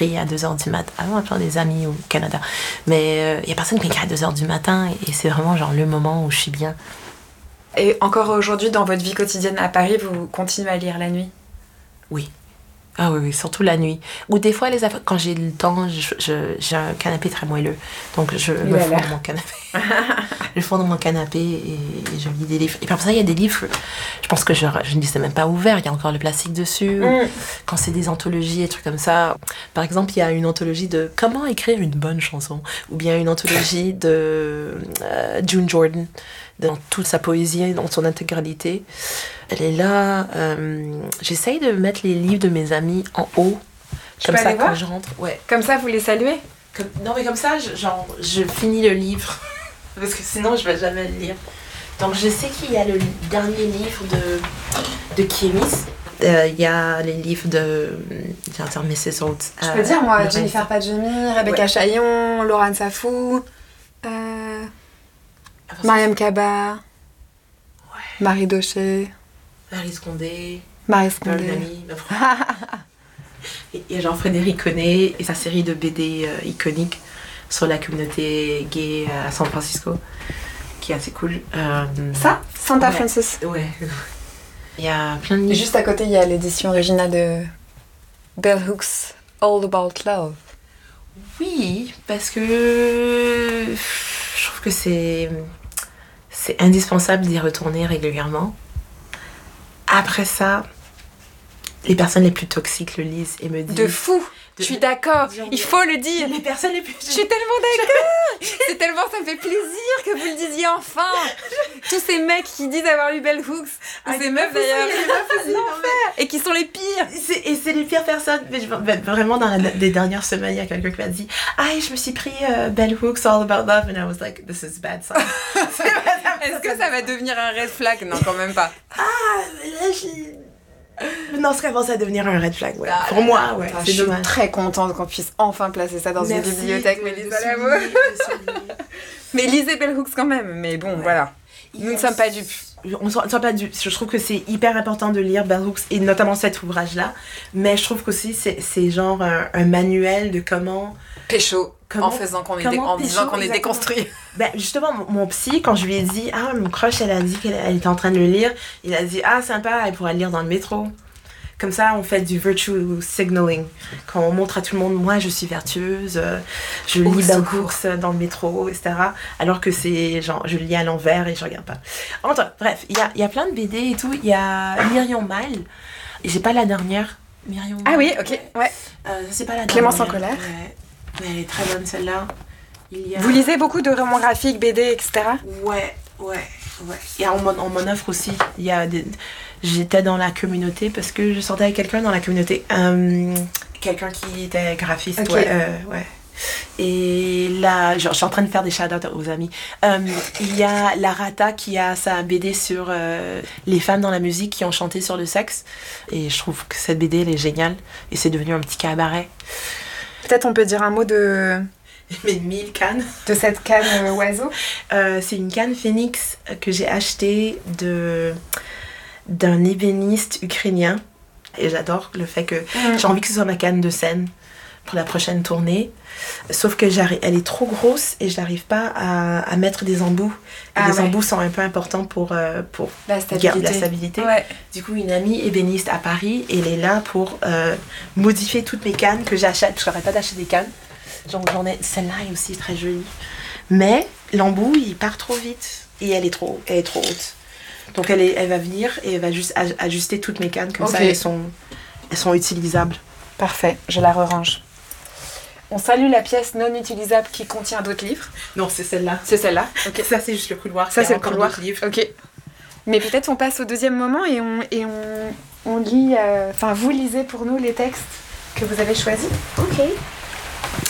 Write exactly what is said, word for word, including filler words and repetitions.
m'écrit à deux heures du matin. Ah, moi, plein des amis au Canada. Mais il euh, y a personne qui m'écrit à deux heures du matin et c'est vraiment genre le moment où je suis bien. Et encore aujourd'hui, dans votre vie quotidienne à Paris, vous continuez à lire la nuit? Oui. Ah oui, oui, surtout la nuit. Ou des fois, les affaires, quand j'ai le temps, je, je, j'ai un canapé très moelleux. Donc, je me fonds dans mon canapé. je fonds dans mon canapé et, et je lis des livres. Et pour ça, il y a des livres, je pense que je, je ne les ai même pas ouverts. Il y a encore le plastique dessus. Mm. Quand c'est des anthologies et trucs comme ça. Par exemple, il y a une anthologie de comment écrire une bonne chanson. Ou bien une anthologie de euh, June Jordan, dans toute sa poésie, dans son intégralité. Elle est là. Euh, j'essaye de mettre les livres de mes amis en haut. Je comme peux ça, aller quand voir je rentre. Ouais. Comme ça, vous les saluez? Comme, non, mais comme ça, je, genre, je finis le livre. Parce que sinon, je ne vais jamais le lire. Donc, je sais qu'il y a le dernier livre de, de Kiemis. Il euh, y a les livres de... J'ai entendu missus Holt. Je peux euh, dire, moi, Jennifer Padjemi, Rebecca ouais. Chaillon, Laurent Safou, euh, Mariam Kaba, ouais. Marie Daucher... Marie Scondé. Marie Scondé. Il y a Jean-Frédéric Connet et sa série de B D euh, iconiques sur la communauté gay à San Francisco, qui est assez cool. Euh, Ça Santa ouais. Francis. Ouais. Il y a plein de livres. Juste à côté, il y a l'édition originale de Bell Hooks, All About Love. Oui, parce que je trouve que c'est, c'est indispensable d'y retourner régulièrement. Après ça, les personnes les plus toxiques le lisent et me disent... De fou de... Je suis d'accord, il faut le dire. Les personnes les plus... Je suis tellement d'accord. C'est tellement, ça me fait plaisir que vous le disiez enfin. Tous ces mecs qui disent avoir lu Bell Hooks, ah, ou ces meufs d'ailleurs, et qui sont les pires. C'est, et c'est les pires personnes. Mais je, vraiment, dans les dernières semaines, il y a quelqu'un qui m'a dit « Ah, je me suis pris uh, Bell Hooks, All About Love. » And I was like, this is bad song. Est-ce que ça va devenir un red flag? Non, quand même pas. Ah, là, je... Non, ça commence à devenir un red flag, ouais. Ah, pour moi, ouais. Ah, c'est je dommage. suis très contente qu'on puisse enfin placer ça dans Merci une bibliothèque, Mélissa Lameau. Mais lisez Bell Hooks quand même, mais bon, ouais. Voilà. Nous yes. ne sommes pas dupes. On ne sommes pas dupes. Je trouve que c'est hyper important de lire Bell Hooks, et notamment cet ouvrage-là. Mais je trouve qu'aussi, c'est, c'est genre un, un manuel de comment... Pécho. Comment, en faisant qu'on est dé- en disant qu'on est déconstruit. Ben justement, mon, mon psy, quand je lui ai dit « Ah, mon crush, elle a dit qu'elle elle était en train de le lire. » Il a dit « Ah, sympa, elle pourra le lire dans le métro. » Comme ça, on fait du virtue signaling. Quand on montre à tout le monde « Moi, je suis vertueuse, euh, je lis Bell Hooks dans le métro, et cetera » Alors que c'est genre, je lis à l'envers et je regarde pas. Enfin, bref, il y a, y a plein de B D et tout. Il y a Myriam Mal. Et j'ai pas la dernière. Myriam Ah oui, ok, ouais. Euh, c'est pas la Clémence dernière. en colère. Ouais. Mais elle est très bonne celle-là. Il y a... Vous lisez beaucoup de romans graphiques, B D, et cetera. Ouais, ouais, ouais. Et on m'en, on m'en offre aussi. Il y a des... J'étais dans la communauté parce que je sortais avec quelqu'un dans la communauté. Euh, quelqu'un qui était graphiste, okay. ouais, euh, ouais. Et là, genre, je suis en train de faire des shout-outs aux amis. Euh, il y a la Rata qui a sa B D sur euh, les femmes dans la musique qui ont chanté sur le sexe. Et je trouve que cette B D, elle est géniale. Et c'est devenu un petit cabaret. Peut-être on peut dire un mot de... Mes mille cannes. De cette canne euh, oiseau. Euh, c'est une canne phénix que j'ai achetée de, d'un ébéniste ukrainien. Et j'adore le fait que mmh. j'ai envie que ce soit ma canne de scène pour la prochaine tournée. Sauf que elle est trop grosse et je n'arrive pas à, à mettre des embouts. Et ah, les ouais. embouts sont un peu importants pour, euh, pour la stabilité. La stabilité. Ouais. Du coup, une amie ébéniste à Paris, elle est là pour euh, modifier toutes mes cannes que j'achète. Parce que je n'arrête pas d'acheter des cannes. Genre, j'en ai, celle-là est aussi très jolie. Mais l'embout, il part trop vite. Et elle est trop, elle est trop haute. Donc, elle, est, elle va venir et elle va juste ajuster toutes mes cannes. Comme okay. ça, elles sont, elles sont utilisables. Parfait, je la re-range. On salue la pièce non utilisable qui contient d'autres livres. Non, c'est celle-là. C'est celle-là. Ok. Ça, c'est juste le couloir. Ça, c'est le couloir. Livres. Ok. Mais peut-être on passe au deuxième moment et on, et on, on lit... Enfin, euh, vous lisez pour nous les textes que vous avez choisis. Ok.